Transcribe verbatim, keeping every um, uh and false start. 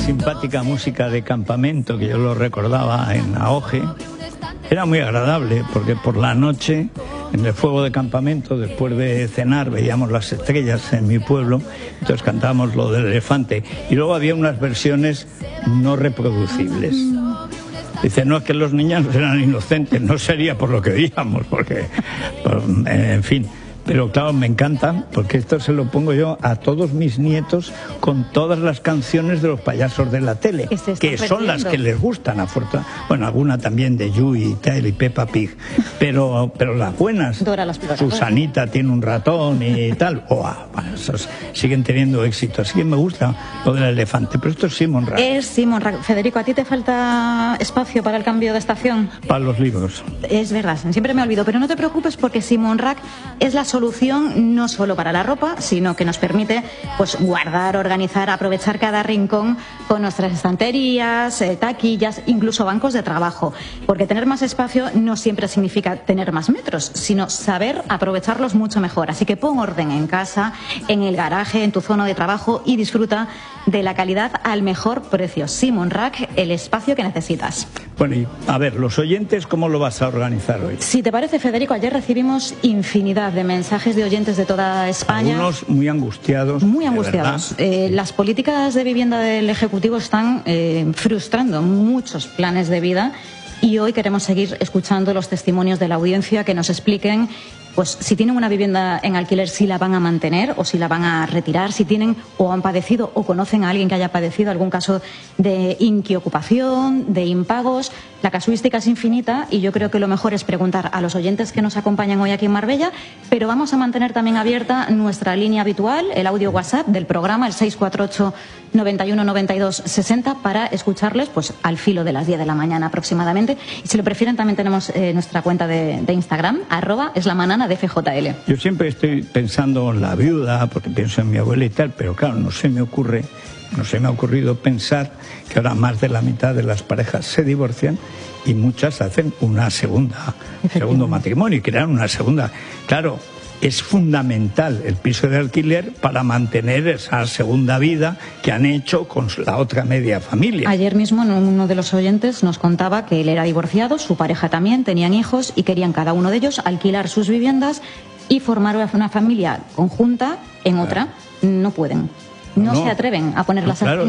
simpática música de campamento, que yo lo recordaba en Ahoge, era muy agradable, porque por la noche, en el fuego de campamento, después de cenar, veíamos las estrellas en mi pueblo, entonces cantábamos lo del elefante, y luego había unas versiones no reproducibles. Dice, no, es que los niños eran inocentes, no sería por lo que oíamos, porque, en fin... Pero claro, me encanta, porque esto se lo pongo yo a todos mis nietos con todas las canciones de los payasos de la tele, que, que son las que les gustan, afortunadamente. Bueno, alguna también de Yui y tal, y Peppa Pig, pero, pero las buenas. Dora la Susanita tiene un ratón y tal. Oh, bueno, esos siguen teniendo éxito. Así que me gusta lo del elefante, pero esto es Simon Rack. Es Simon Rack. Federico, ¿a ti te falta espacio para el cambio de estación? Para los libros. Es verdad, siempre me olvido, pero no te preocupes, porque Simon Rack es la solución no solo para la ropa, sino que nos permite pues guardar, organizar, aprovechar cada rincón con nuestras estanterías, eh, taquillas, incluso bancos de trabajo, porque tener más espacio no siempre significa tener más metros, sino saber aprovecharlos mucho mejor. Así que pon orden en casa, en el garaje, en tu zona de trabajo y disfruta de la calidad al mejor precio. Simon Rack, el espacio que necesitas. Bueno, y a ver, los oyentes, ¿cómo lo vas a organizar hoy? Si te parece, Federico, ayer recibimos infinidad de mensajes de oyentes de toda España. Algunos muy angustiados. Muy angustiados. Eh, las políticas de vivienda del Ejecutivo están eh, frustrando muchos planes de vida, y hoy queremos seguir escuchando los testimonios de la audiencia que nos expliquen pues si tienen una vivienda en alquiler, si la van a mantener o si la van a retirar, si tienen o han padecido o conocen a alguien que haya padecido algún caso de inquiocupación, de impagos. La casuística es infinita y yo creo que lo mejor es preguntar a los oyentes que nos acompañan hoy aquí en Marbella, pero vamos a mantener también abierta nuestra línea habitual, el audio WhatsApp del programa, el seis cuatro ocho, noventa y uno, noventa y dos, sesenta, para escucharles pues al filo de las diez de la mañana aproximadamente. Y si lo prefieren, también tenemos eh, nuestra cuenta de, de Instagram, arroba es la manana de F J L. Yo siempre estoy pensando en la viuda, porque pienso en mi abuela y tal, pero claro, no se me ocurre, no se me ha ocurrido pensar que ahora más de la mitad de las parejas se divorcian y muchas hacen una segunda, segundo matrimonio y crean una segunda. Claro, es fundamental el piso de alquiler para mantener esa segunda vida que han hecho con la otra media familia. Ayer mismo uno de los oyentes nos contaba que él era divorciado, su pareja también, tenían hijos y querían cada uno de ellos alquilar sus viviendas y formar una familia conjunta en otra. No pueden, no, no se atreven a ponerlas no, claro.